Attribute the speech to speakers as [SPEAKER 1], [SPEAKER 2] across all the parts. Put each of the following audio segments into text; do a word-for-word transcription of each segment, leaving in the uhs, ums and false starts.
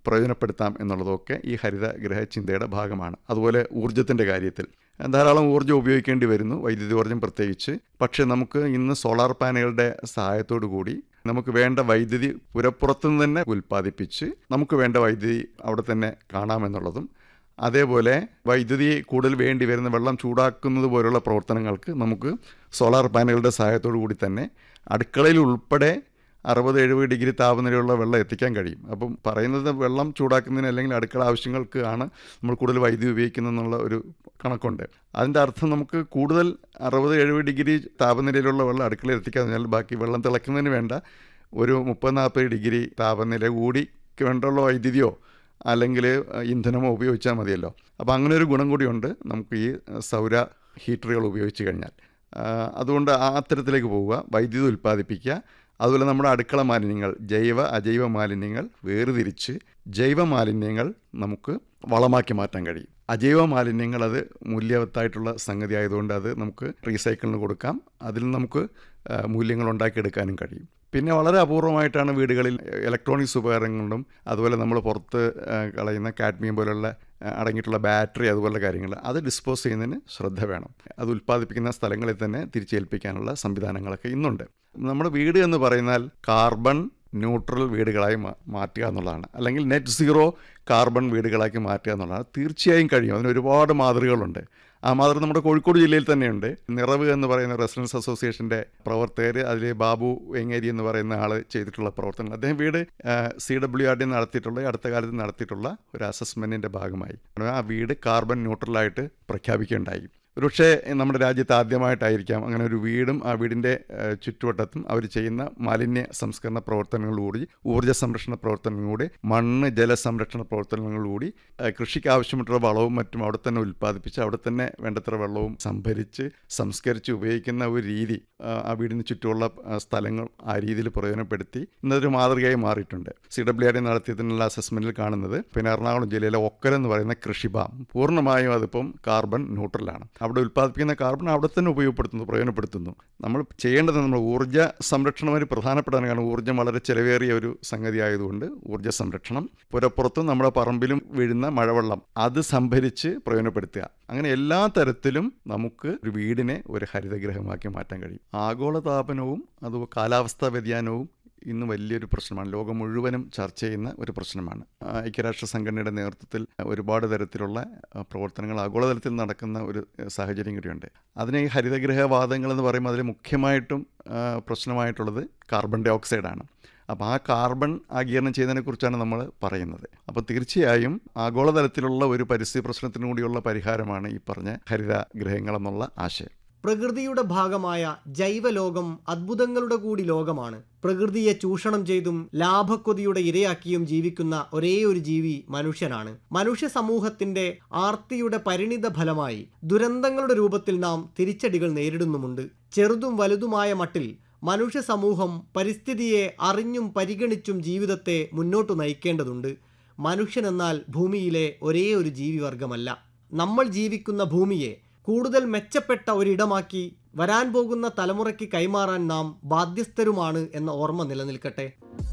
[SPEAKER 1] പ്രയോജനപ്പെടുത്താം എന്നുള്ളതൊക്കെ ഈ ഹരിതഗൃഹ ചിന്തയുടെ ഭാഗമാണ്. അതുപോലെ ഊർജ്ജത്തിൻ്റെ കാര്യത്തിൽ ധാരാളം ഊർജ്ജം ഉപയോഗിക്കേണ്ടി വരുന്നു, വൈദ്യുതി ഊർജ്ജം പ്രത്യേകിച്ച്. പക്ഷേ നമുക്ക് ഇന്ന് സോളാർ പാനലുകളുടെ സഹായത്തോടു കൂടി നമുക്ക് വേണ്ട വൈദ്യുതി പുരപ്പുറത്തുനിന്ന് തന്നെ ഉൽപ്പാദിപ്പിച്ച് നമുക്ക് വേണ്ട വൈദ്യുതി അവിടെ തന്നെ കാണാമെന്നുള്ളതും, അതേപോലെ വൈദ്യുതി കൂടുതൽ വേണ്ടി വരുന്ന വെള്ളം ചൂടാക്കുന്നത് പോലുള്ള പ്രവർത്തനങ്ങൾക്ക് നമുക്ക് സോളാർ പാനലുകളുടെ സഹായത്തോടു കൂടി തന്നെ അടുക്കളയിൽ ഉൾപ്പെടെ അറുപത് എഴുപത് ഡിഗ്രി താപനിലയുള്ള വെള്ളം എത്തിക്കാൻ കഴിയും. അപ്പം പറയുന്നത് വെള്ളം ചൂടാക്കുന്നതിന് അല്ലെങ്കിൽ അടുക്കള ആവശ്യങ്ങൾക്ക് ആണ് നമ്മൾ കൂടുതൽ വൈദ്യുതി ഉപയോഗിക്കുന്നതെന്നുള്ള ഒരു കണക്കുണ്ട്. അതിൻ്റെ അർത്ഥം നമുക്ക് കൂടുതൽ അറുപത് എഴുപത് ഡിഗ്രി താപനിലയിലുള്ള വെള്ളം അടുക്കളയിൽ എത്തിക്കാന്ന് പറഞ്ഞാൽ ബാക്കി വെള്ളം തിളയ്ക്കുന്നതിന് വേണ്ട ഒരു മുപ്പത് നാൽപ്പത് ഡിഗ്രി താപനില കൂടി വേണ്ടുള്ള വൈദ്യുതിയോ അല്ലെങ്കിൽ ഇന്ധനമോ ഉപയോഗിച്ചാൽ മതിയല്ലോ. അപ്പോൾ അങ്ങനെ ഒരു ഗുണം കൂടിയുണ്ട് നമുക്ക് ഈ സൗര ഹീറ്ററുകൾ ഉപയോഗിച്ച് കഴിഞ്ഞാൽ. അതുകൊണ്ട് ആ അത്തരത്തിലേക്ക് പോവുക, വൈദ്യുതി ഉൽപ്പാദിപ്പിക്കുക. അതുപോലെ നമ്മുടെ അടുക്കള മാലിന്യങ്ങൾ, ജൈവ അജൈവ മാലിന്യങ്ങൾ വേർതിരിച്ച് ജൈവ മാലിന്യങ്ങൾ നമുക്ക് വളമാക്കി മാറ്റാൻ കഴിയും. അജൈവ മാലിന്യങ്ങൾ അത് മൂല്യവത്തായിട്ടുള്ള സംഗതി ആയതുകൊണ്ട് അത് നമുക്ക് റീസൈക്കിളിന് കൊടുക്കാം, അതിൽ നമുക്ക് മൂല്യങ്ങൾ ഉണ്ടാക്കിയെടുക്കാനും കഴിയും. പിന്നെ വളരെ അപൂർവമായിട്ടാണ് വീടുകളിൽ ഇലക്ട്രോണിക്സ് ഉപകരണങ്ങളും അതുപോലെ നമ്മൾ പുറത്ത് കളയുന്ന കാഡ്മിയം പോലുള്ള അടങ്ങിയിട്ടുള്ള ബാറ്ററി അതുപോലുള്ള കാര്യങ്ങൾ അത് ഡിസ്പോസ് ചെയ്യുന്നതിന് ശ്രദ്ധ വേണം. അത് ഉൽപ്പാദിപ്പിക്കുന്ന സ്ഥലങ്ങളിൽ തന്നെ തിരിച്ചേൽപ്പിക്കാനുള്ള സംവിധാനങ്ങളൊക്കെ ഇന്നുണ്ട്. നമ്മുടെ വീട് എന്ന് പറയുന്നാൽ കാർബൺ ന്യൂട്രൽ വീടുകളായി മാറ്റുക എന്നുള്ളതാണ്, അല്ലെങ്കിൽ നെറ്റ് സീറോ കാർബൺ വീടുകളാക്കി മാറ്റുക എന്നുള്ളതാണ്. തീർച്ചയായും കഴിയും. അതിന് ഒരുപാട് മാതൃകകളുണ്ട്. ആ മാതൃക നമ്മുടെ കോഴിക്കോട് ജില്ലയിൽ തന്നെയുണ്ട്. നിറവ് എന്ന് പറയുന്ന റെസിഡൻസ് അസോസിയേഷൻ്റെ പ്രവർത്തകർ, അതിൽ ബാബു വെങ്ങേരി എന്ന് പറയുന്ന ആൾ ചെയ്തിട്ടുള്ള പ്രവർത്തനങ്ങൾ, അദ്ദേഹം വീട് സി ഡബ്ല്യു ആർ ഡി നടത്തിയിട്ടുള്ള അടുത്ത കാലത്ത് നടത്തിയിട്ടുള്ള ഒരു അസസ്മെൻറ്റിൻ്റെ ഭാഗമായി ആ വീട് കാർബൺ ന്യൂട്രലായിട്ട് പ്രഖ്യാപിക്കുകയുണ്ടായി. ഒരുപക്ഷെ നമ്മുടെ രാജ്യത്ത് ആദ്യമായിട്ടായിരിക്കാം അങ്ങനെ ഒരു വീടും ആ വീടിൻ്റെ ചുറ്റുവട്ടത്തും അവർ ചെയ്യുന്ന മാലിന്യ സംസ്കരണ പ്രവർത്തനങ്ങളിലൂടെ, ഊർജ്ജ സംരക്ഷണ പ്രവർത്തനങ്ങളിലൂടെ, മണ്ണ് ജല സംരക്ഷണ പ്രവർത്തനങ്ങളിലൂടി കൃഷിക്ക് ആവശ്യമായിട്ടുള്ള വളവും മറ്റും അവിടെ തന്നെ ഉൽപ്പാദിപ്പിച്ച് അവിടെ തന്നെ വേണ്ടത്ര വെള്ളവും സംഭരിച്ച് സംസ്കരിച്ച് ഉപയോഗിക്കുന്ന ഒരു രീതി ആ വീടിന് ചുറ്റുമുള്ള സ്ഥലങ്ങൾ ആ രീതിയിൽ പ്രയോജനപ്പെടുത്തി ഇന്നതൊരു മാതൃകയായി മാറിയിട്ടുണ്ട്. സി ഡബ്ല്യു ആർ ഡി നടത്തിയതിനുള്ള അസസ്മെൻറ്റിൽ കാണുന്നത് പിന്നെ എറണാകുളം ജില്ലയിലെ ഒക്കൽ എന്ന് പറയുന്ന കൃഷിഭാം പൂർണ്ണമായും അതിപ്പം കാർബൺ ന്യൂട്രലാണ്. അവിടെ ഉൽപ്പാദിപ്പിക്കുന്ന കാർബൺ അവിടെ തന്നെ ഉപയോഗപ്പെടുത്തുന്നു, പ്രയോജനപ്പെടുത്തുന്നു. നമ്മൾ ചെയ്യേണ്ടത് നമ്മൾ ഊർജ്ജ സംരക്ഷണം ഒരു പ്രധാനപ്പെട്ടാണ്. കാരണം ഊർജ്ജം വളരെ ചിലവേറിയ ഒരു സംഗതി ആയതുകൊണ്ട് ഊർജ്ജ സംരക്ഷണം, പുരപ്പുറത്തും നമ്മുടെ പറമ്പിലും വീഴുന്ന മഴവെള്ളം അത് സംഭരിച്ച് പ്രയോജനപ്പെടുത്തുക. അങ്ങനെ എല്ലാ തരത്തിലും നമുക്ക് ഒരു വീടിനെ ഒരു ഹരിതഗ്രഹമാക്കി മാറ്റാൻ കഴിയും. ആഗോളതാപനവും അതുപോലെ കാലാവസ്ഥാ വ്യതിയാനവും ഇന്ന് വലിയൊരു പ്രശ്നമാണ്. ലോകം മുഴുവനും ചർച്ച ചെയ്യുന്ന ഒരു പ്രശ്നമാണ്. ഐക്യരാഷ്ട്ര സംഘടനയുടെ നേതൃത്വത്തിൽ ഒരുപാട് തരത്തിലുള്ള പ്രവർത്തനങ്ങൾ ആഗോളതലത്തിൽ നടക്കുന്ന ഒരു സാഹചര്യം കൂടിയുണ്ട്. അതിന് ഈ ഹരിതഗ്രഹവാതങ്ങൾ എന്ന് പറയുമ്പോൾ അതിൽ മുഖ്യമായിട്ടും പ്രശ്നമായിട്ടുള്ളത് കാർബൺ ഡൈ ഓക്സൈഡാണ്. അപ്പോൾ ആ കാർബൺ ആഗിരണം ചെയ്യുന്നതിനെക്കുറിച്ചാണ് നമ്മൾ പറയുന്നത്. അപ്പോൾ തീർച്ചയായും ആഗോളതലത്തിലുള്ള ഒരു പരിസ്ഥിതി പ്രശ്നത്തിനു കൂടിയുള്ള പരിഹാരമാണ് ഈ പറഞ്ഞ ഹരിതഗ്രഹങ്ങളെന്നുള്ള ആശയം.
[SPEAKER 2] പ്രകൃതിയുടെ ഭാഗമായ ജൈവലോകം അത്ഭുതങ്ങളുടെ കൂടി ലോകമാണ്. പ്രകൃതിയെ ചൂഷണം ചെയ്തും ലാഭക്കൊതിയുടെ ഇരയാക്കിയും ജീവിക്കുന്ന ഒരേ ഒരു ജീവി മനുഷ്യനാണ്. മനുഷ്യ സമൂഹത്തിന്റെ ആർത്തിയുടെ പരിണിത ഫലമായി ദുരന്തങ്ങളുടെ രൂപത്തിൽ നാം തിരിച്ചടികൾ നേരിടുന്നുമുണ്ട്. ചെറുതും വലുതുമായ മട്ടിൽ മനുഷ്യ സമൂഹം പരിസ്ഥിതിയെ അറിഞ്ഞും പരിഗണിച്ചും ജീവിതത്തെ മുന്നോട്ടു നയിക്കേണ്ടതുണ്ട്. മനുഷ്യനെന്നാൽ ഭൂമിയിലെ ഒരേ ഒരു ജീവിവർഗമല്ല. നമ്മൾ ജീവിക്കുന്ന ഭൂമിയെ കൂടുതൽ മെച്ചപ്പെട്ട ഒരിടമാക്കി വരാൻ പോകുന്ന തലമുറയ്ക്ക് കൈമാറാൻ നാം ബാധ്യസ്ഥരുമാണ് എന്ന ഓർമ്മ നിലനിൽക്കട്ടെ.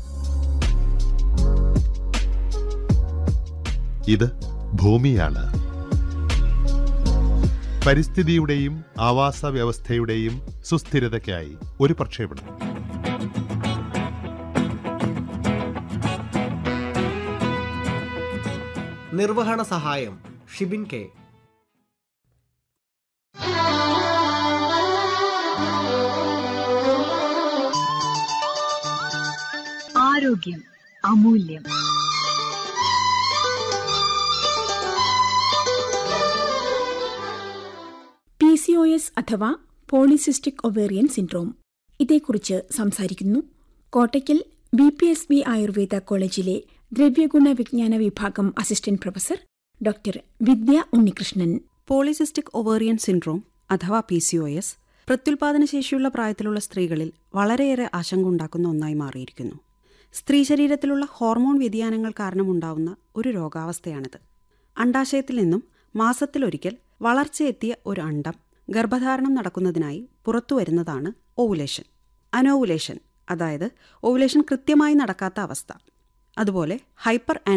[SPEAKER 3] ഇത് ഭൂമിയാണ്. പരിസ്ഥിതിയുടെയും ആവാസ വ്യവസ്ഥയുടെയും സുസ്ഥിരതയ്ക്കായി ഒരു പ്രക്ഷേപണം.
[SPEAKER 2] നിർവഹണ സഹായം ഷിബിൻ കെ.
[SPEAKER 4] ആരോഗ്യം അമൂല്യം. പി സി ഒ എസ് അഥവാ പോളിസിസ്റ്റിക് ഒവേറിയൻ സിൻഡ്രോം, ഇതേക്കുറിച്ച് സംസാരിക്കുന്നു Kottakkal B P S B Ayurveda കോളേജിലെ ദ്രവ്യഗുണ വിജ്ഞാന വിഭാഗം അസിസ്റ്റന്റ് പ്രൊഫസർ ഡോക്ടർ വിദ്യ ഉണ്ണികൃഷ്ണൻ.
[SPEAKER 5] പോളിസിസ്റ്റിക് ഒവേറിയൻ സിൻഡ്രോം അഥവാ പി സി ഒ എസ് പ്രത്യുൽപാദനശേഷിയുള്ള പ്രായത്തിലുള്ള സ്ത്രീകളിൽ വളരെയേറെ ആശങ്ക ഉണ്ടാക്കുന്ന ഒന്നായി മാറിയിരിക്കുന്നു. സ്ത്രീ ശരീരത്തിലുള്ള ഹോർമോൺ വ്യതിയാനങ്ങൾ കാരണമുണ്ടാവുന്ന ഒരു രോഗാവസ്ഥയാണിത്. അണ്ഡാശയത്തിൽ നിന്നും മാസത്തിലൊരിക്കൽ വളർച്ചയെത്തിയ ഒരു അണ്ഡം ഗർഭധാരണം നടക്കുന്നതിനായി പുറത്തു വരുന്നതാണ് ഓവുലേഷൻ. അനോവുലേഷൻ, അതായത് ഓവുലേഷൻ കൃത്യമായി നടക്കാത്ത അവസ്ഥ. അതുപോലെ ഹൈപ്പർ